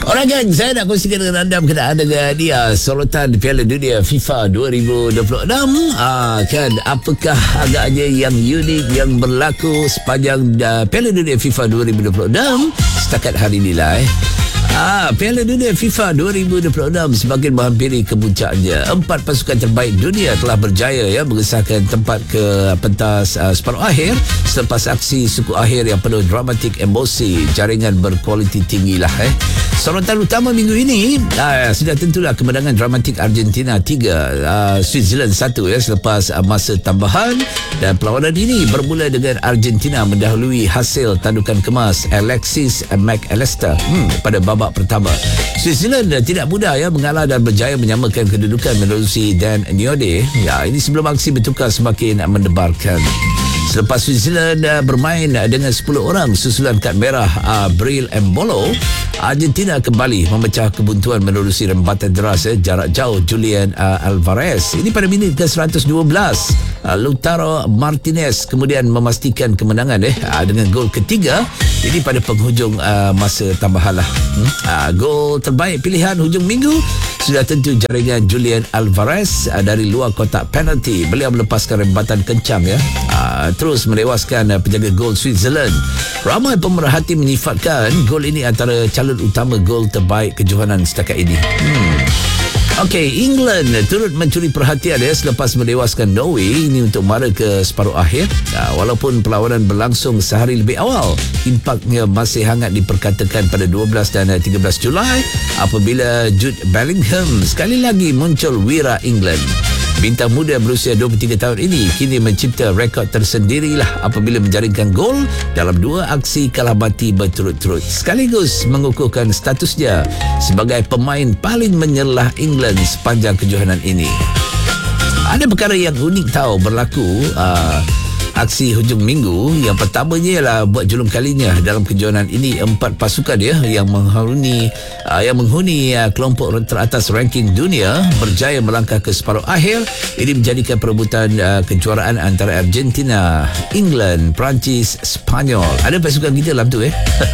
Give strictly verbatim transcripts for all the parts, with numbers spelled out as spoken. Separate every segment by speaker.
Speaker 1: Alright kan, saya nak kongsikan dengan anda berkenaan dengan dia sorotan Piala Dunia FIFA dua ribu dua puluh enam. Ah, kan, apakah agaknya yang unik yang berlaku sepanjang uh, Piala Dunia FIFA dua ribu dua puluh enam setakat hari ini lah eh. Ah, Piala Dunia FIFA dua ribu dua puluh enam semakin menghampiri kepuncaknya. Empat pasukan terbaik dunia telah berjaya ya mengesahkan tempat ke pentas uh, separuh akhir selepas aksi suku akhir yang penuh dramatik emosi, jaringan berkualiti tinggi lah eh. Sorotan utama minggu ini uh, sudah tentulah kemenangan dramatik Argentina tiga, uh, Switzerland satu ya selepas uh, masa tambahan, dan perlawanan ini bermula dengan Argentina mendahului hasil tandukan kemas Alexis McAllister hmm, pada babak pertama. Switzerland uh, tidak mudah ya mengalah dan berjaya menyamakan kedudukan menerusi Dan Niode. Ya, ini sebelum aksi bertukar semakin uh, mendebarkan. Selepas Switzerland uh, bermain uh, dengan sepuluh orang susulan kad merah uh, Bril Embolo, Argentina kembali memecah kebuntuan menerusi rembatan deras eh, jarak jauh Julian uh, Alvarez. Ini pada minit ke seratus dua belas. Uh, Lautaro Martinez kemudian memastikan kemenangan eh uh, dengan gol ketiga. Ini pada penghujung uh, masa tambahan lah. Hmm? Uh, gol terbaik pilihan hujung minggu sudah tentu jaringan Julian Alvarez uh, dari luar kotak penalti. Beliau melepaskan rembatan kencang ya. Uh, terus melewaskan uh, penjaga gol Switzerland. Ramai pemerhati menyifatkan gol ini antara calon utama gol terbaik kejohanan setakat ini. Hmm. Okey, England turut mencuri perhatian ya selepas melewaskan Norway ini untuk mara ke separuh akhir. Nah, walaupun perlawanan berlangsung sehari lebih awal, impaknya masih hangat diperkatakan pada dua belas dan tiga belas Julai apabila Jude Bellingham sekali lagi muncul wira England. Bintang muda berusia dua puluh tiga tahun ini kini mencipta rekod tersendirilah apabila menjaringkan gol dalam dua aksi kalah mati berturut-turut, sekaligus mengukuhkan statusnya sebagai pemain paling menyerlah England sepanjang kejohanan ini. Ada perkara yang unik tahu berlaku uh, aksi hujung minggu. Yang pertamanya ialah buat julung kalinya dalam kejohanan ini empat pasukan ya yang menghuni uh, yang menghuni uh, kelompok teratas ranking dunia berjaya melangkah ke separuh akhir. Ini menjadikan perebutan uh, kejuaraan antara Argentina, England, Perancis, Spanyol. Ada pasukan kita dalam tu eh.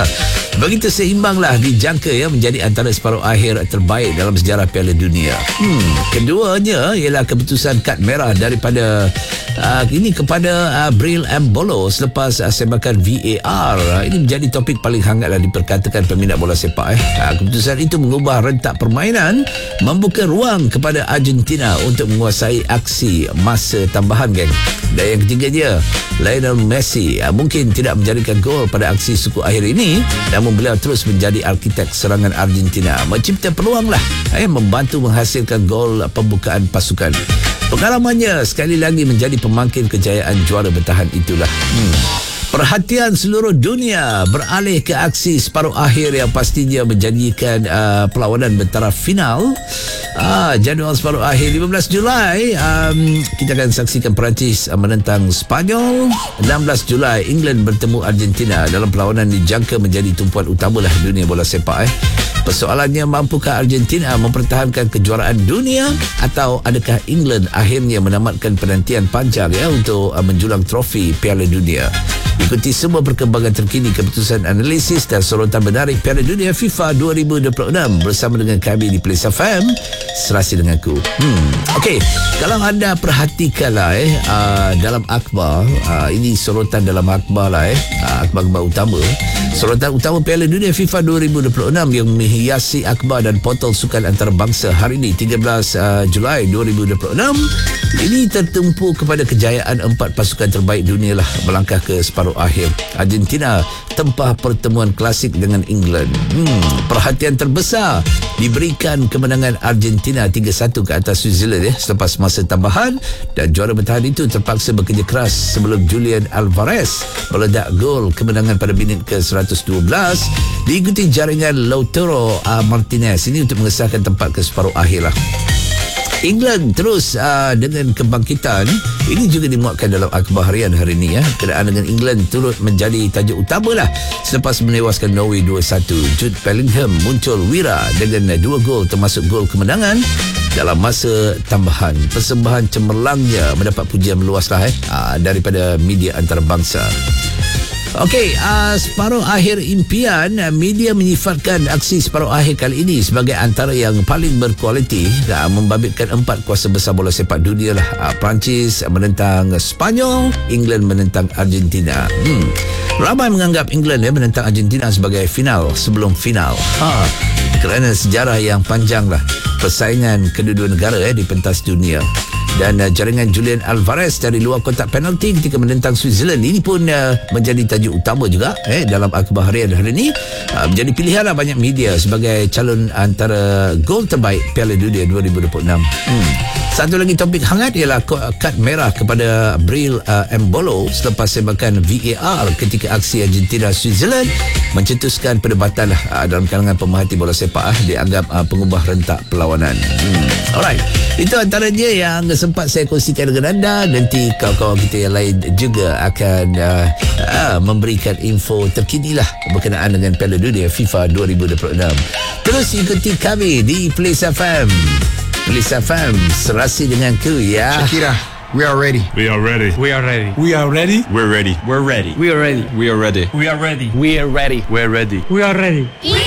Speaker 1: Begitu seimbanglah dijangka ya menjadi antara separuh akhir terbaik dalam sejarah Piala Dunia. Hmm, keduanya ialah keputusan kad merah daripada uh, ini kepada uh, Bril Embolo selepas uh, sembakan V A R. Uh, ini menjadi topik paling hangatlah diperkatakan peminat bola sepak eh. Uh, keputusan itu mengubah rentak permainan, membuka ruang kepada Argentina untuk menguasai aksi masa tambahan geng. Dan yang ketiganya, Lionel Messi uh, mungkin tidak menjadikan gol pada aksi suku akhir ini, namun beliau terus menjadi arkitek serangan Argentina, mencipta peluang lah eh, membantu menghasilkan gol pembukaan pasukan. Pengalamannya sekali lagi menjadi pemangkin kejayaan juara bertahan itulah. Hmm. Perhatian seluruh dunia beralih ke aksi separuh akhir yang pastinya menjadikan uh, perlawanan bertaraf final. Ah, jadual separuh akhir lima belas Julai um, kita akan saksikan Perancis uh, menentang Spanyol. enam belas Julai England bertemu Argentina dalam perlawanan dijangka menjadi tumpuan utamalah dunia bola sepak eh. Persoalannya, mampukah Argentina mempertahankan kejuaraan dunia atau adakah England akhirnya menamatkan penantian panjang ya untuk uh, menjulang trofi Piala Dunia? Ikuti semua perkembangan terkini, keputusan, analisis dan sorotan menarik Piala Dunia FIFA dua ribu dua puluh enam bersama dengan kami di Plays F M. Serasi denganku. Hmm. Okey, kalau anda perhatikanlah eh uh, dalam akhbar, uh, ini sorotan dalam akhbar lah eh, uh, akhbar-akhbar utama. Sorotan utama Piala Dunia FIFA dua ribu dua puluh enam yang menghiasi akhbar dan portal sukan antarabangsa hari ini tiga belas Julai dua ribu dua puluh enam ini tertumpu kepada kejayaan empat pasukan terbaik dunia lah melangkah ke separuh akhir. Argentina tempah pertemuan klasik dengan England. Hmm, perhatian terbesar diberikan kemenangan Argentina tiga satu ke atas Switzerland eh, selepas masa tambahan, dan juara bertahan itu terpaksa bekerja keras sebelum Julian Alvarez meledak gol kemenangan pada minit ke seratus dua belas, diikuti jaringan Lautaro uh, Martinez ini untuk mengesahkan tempat ke separuh akhir lah. England terus uh, dengan kebangkitan ini juga dimuatkan dalam akhbar harian hari ini ya. Keadaan dengan England turut menjadi tajuk utama lah selepas menewaskan Norway dua satu. Jude Bellingham muncul wira dengan dua gol termasuk gol kemenangan dalam masa tambahan. Persembahan cemerlangnya mendapat pujian meluas lah eh, uh, daripada media antarabangsa. Okey, uh, separuh akhir impian, uh, media menyifatkan aksi separuh akhir kali ini sebagai antara yang paling berkualiti, uh, membabitkan empat kuasa besar bola sepak dunia lah. Uh, Perancis menentang Sepanyol, England menentang Argentina. Hmm. Ramai menganggap England ya, menentang Argentina sebagai final sebelum final. Ha. Kerana sejarah yang panjang lah persaingan kedua-dua negara eh, di pentas dunia. Dan uh, jaringan Julian Alvarez dari luar kotak penalti ketika menentang Switzerland ini pun uh, menjadi tajuk utama juga eh, dalam akhbar harian hari ini. Uh, menjadi pilihan lah banyak media sebagai calon antara gol terbaik Piala Dunia dua ribu dua puluh enam. Hmm. Satu lagi topik hangat ialah kad merah kepada Bril uh, Embolo selepas sebakan V A R ketika aksi Argentina Switzerland mencetuskan perdebatan lah, uh, dalam kalangan pemerhati bola sepak uh, dianggap uh, pengubah rentak perlawanan. Hmm. Alright, itu antaranya yang sempat saya kongsikan dengan anda. Nanti kawan-kawan kita yang lain juga akan uh, uh, memberikan info terkini lah berkenaan dengan Piala Dunia FIFA dua ribu dua puluh enam. Terus ikuti kami di Police F M. Police F M, serasi denganku ya.
Speaker 2: Shakira, we are ready.
Speaker 3: We are ready.
Speaker 4: We are ready.
Speaker 2: We are ready.
Speaker 3: We're ready.
Speaker 2: We're ready.
Speaker 4: We are ready.
Speaker 2: We are ready.
Speaker 4: We are ready.
Speaker 2: We are ready.
Speaker 3: We're ready.
Speaker 4: We are ready.